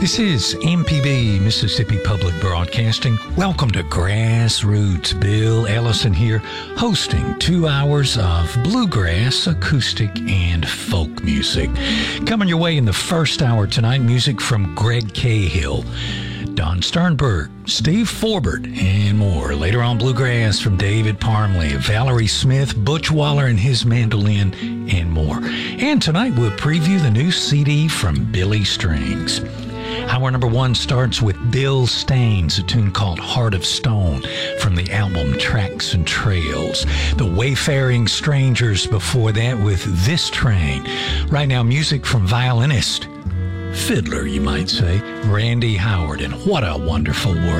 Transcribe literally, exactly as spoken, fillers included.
This is M P B, Mississippi Public Broadcasting. Welcome to Grassroots. Bill Ellison here, hosting two hours of bluegrass, acoustic, and folk music. Coming your way in the first hour tonight, music from Greg Cahill, Don Sternberg, Steve Forbert, and more. Later on, bluegrass from David Parmley, Valerie Smith, Butch Waller and his mandolin, and more. And tonight, we'll preview the new C D from Billy Strings. Hour number one starts with Bill Staines, a tune called Heart of Stone from the album Tracks and Trails. The Wayfaring Strangers before that with This Train. Right now, music from violinist, fiddler, you might say, Randy Howard, and What a Wonderful World.